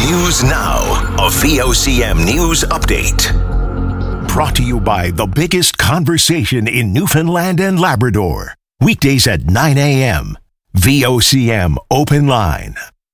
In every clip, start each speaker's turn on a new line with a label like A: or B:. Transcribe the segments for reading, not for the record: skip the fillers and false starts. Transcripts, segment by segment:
A: News Now, a VOCM News Update. Brought to you by the biggest conversation in Newfoundland and Labrador. Weekdays at 9 a.m. VOCM Open Line.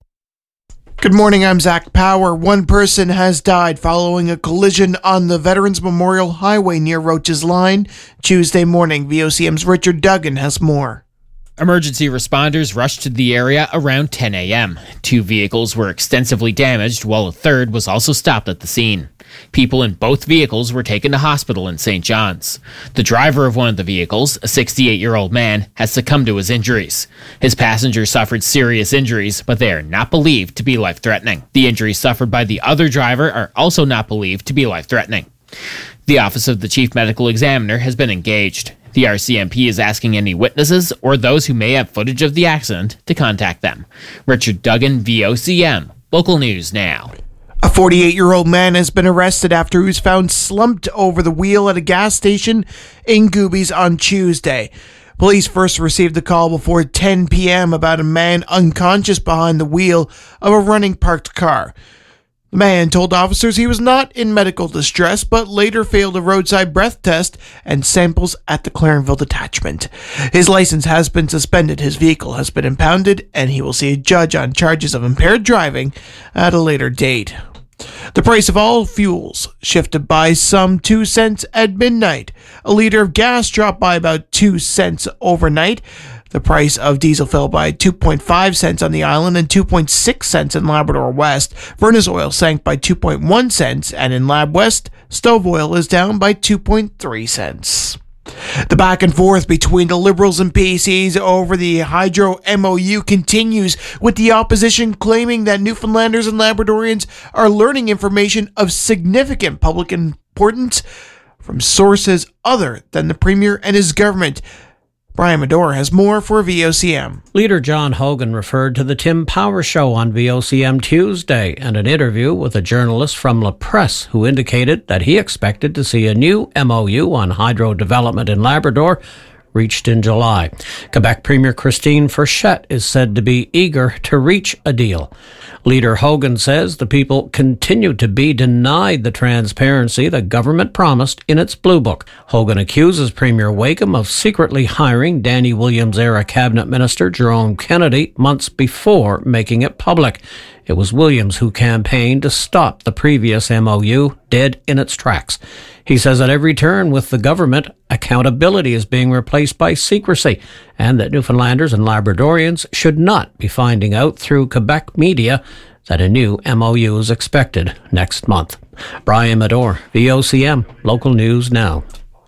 B: Good morning, I'm Zach Power. One person has died following a collision on the Veterans Memorial Highway near Roaches Line Tuesday morning. VOCM's Richard Duggan has more.
C: Emergency responders rushed to the area around 10 a.m. 2 vehicles were extensively damaged, while a third was also stopped at the scene. People in both vehicles were taken to hospital in St. John's. The driver of one of the vehicles, a 68-year-old man, has succumbed to his injuries. His passenger suffered serious injuries, but they are not believed to be life-threatening. The injuries suffered by the other driver are also not believed to be life-threatening. The Office of the Chief Medical Examiner has been engaged. The RCMP is asking any witnesses or those who may have footage of the accident to contact them. Richard Duggan, VOCM, Local News Now.
B: A 48-year-old man has been arrested after he was found slumped over the wheel at a gas station in Goobies on Tuesday. Police first received the call before 10 p.m. about a man unconscious behind the wheel of a running parked car. The man told officers he was not in medical distress, but later failed a roadside breath test and samples at the Clarenville detachment. His license has been suspended, his vehicle has been impounded, and he will see a judge on charges of impaired driving at a later date. The price of all fuels shifted by some 2 cents at midnight. A liter of gas dropped by about 2 cents overnight. The price of diesel fell by 2.5 cents on the island and 2.6 cents in Labrador West. Furnace oil sank by 2.1 cents, and in Lab West, stove oil is down by 2.3 cents. The back and forth between the Liberals and PCs over the Hydro MOU continues, with the opposition claiming that Newfoundlanders and Labradorians are learning information of significant public importance from sources other than the Premier and his government. Brian Medore has more for VOCM.
D: Leader John Hogan referred to the Tim Power Show on VOCM Tuesday and an interview with a journalist from La Presse who indicated that he expected to see a new MOU on hydro development in Labrador reached in July. Quebec Premier Christine Frechette is said to be eager to reach a deal. Leader Hogan says the people continue to be denied the transparency the government promised in its Blue Book. Hogan accuses Premier Wakeham of secretly hiring Danny Williams-era Cabinet Minister Jerome Kennedy months before making it public. It was Williams who campaigned to stop the previous MOU dead in its tracks. He says at every turn with the government, accountability is being replaced by secrecy, and that Newfoundlanders and Labradorians should not be finding out through Quebec media that a new MOU is expected next month. Brian Medore, VOCM, Local News Now.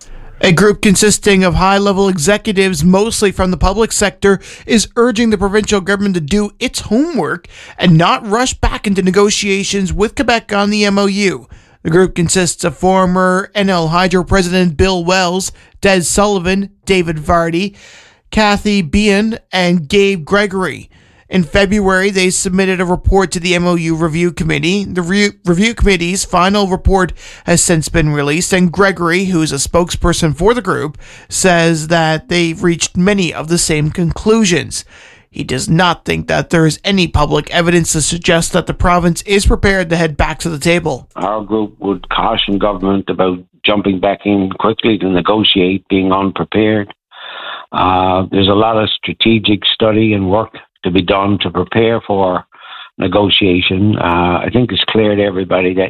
B: A group consisting of high-level executives, mostly from the public sector, is urging the provincial government to do its homework and not rush back into negotiations with Quebec on the MOU. The group consists of former NL Hydro President Bill Wells, Des Sullivan, David Vardy, Kathy Bean, and Gabe Gregory. In February, they submitted a report to the MOU Review Committee. The Review Committee's final report has since been released, and Gregory, who is a spokesperson for the group, says that they've reached many of the same conclusions. He does not think that there is any public evidence to suggest that the province is prepared to head back to the table.
E: Our group would caution government about jumping back in quickly to negotiate, being unprepared. There's a lot of strategic study and work to be done to prepare for negotiation. I think it's clear to everybody that,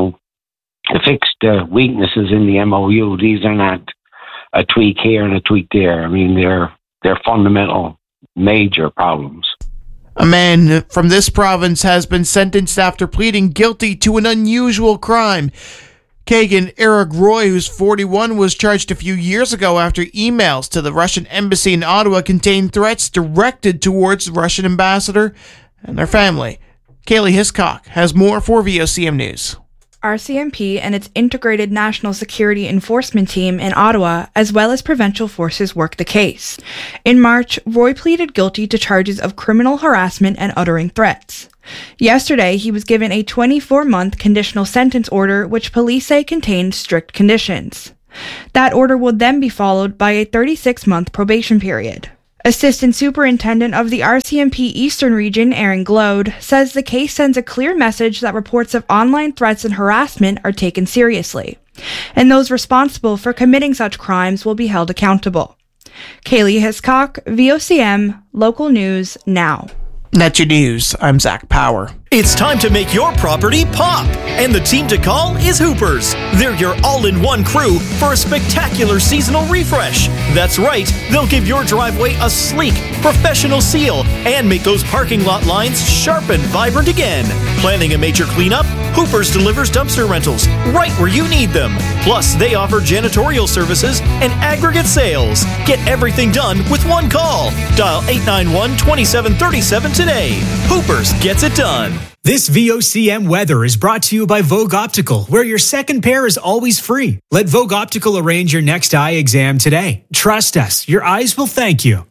E: to fix the weaknesses in the MOU, these are not a tweak here and a tweak there. I mean, they're fundamental, major problems.
B: A man from this province has been sentenced after pleading guilty to an unusual crime. Kagan Eric Roy, who's 41, was charged a few years ago after emails to the Russian embassy in Ottawa contained threats directed towards the Russian ambassador and their family. Kaylee Hiscock has more for VOCM News.
F: RCMP and its Integrated National Security Enforcement Team in Ottawa, as well as provincial forces, worked the case. In March, Roy pleaded guilty to charges of criminal harassment and uttering threats. Yesterday, he was given a 24-month conditional sentence order, which police say contained strict conditions. That order will then be followed by a 36-month probation period. Assistant Superintendent of the RCMP Eastern Region, Aaron Glode, says the case sends a clear message that reports of online threats and harassment are taken seriously, and those responsible for committing such crimes will be held accountable. Kaylee Hiscock, VOCM, Local News Now.
B: That's your news. I'm Zach Power.
G: It's time to make your property pop, and the team to call is Hoopers. They're your all-in-one crew for a spectacular seasonal refresh. That's right, they'll give your driveway a sleek, professional seal and make those parking lot lines sharp and vibrant again. Planning a major cleanup? Hoopers delivers dumpster rentals right where you need them. Plus, they offer janitorial services and aggregate sales. Get everything done with one call. Dial 891-2737 today. Hoopers gets it done.
H: This VOCM weather is brought to you by Vogue Optical, where your second pair is always free. Let Vogue Optical arrange your next eye exam today. Trust us, your eyes will thank you.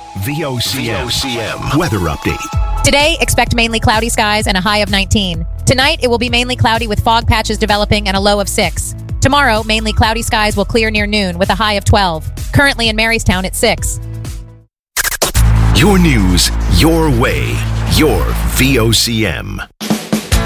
A: VOCM weather update.
I: Today, expect mainly cloudy skies and a high of 19. Tonight, it will be mainly cloudy with fog patches developing and a low of 6. Tomorrow, mainly cloudy skies will clear near noon with a high of 12. Currently in Marystown, it's 6.
A: Your news, your way, your VOCM.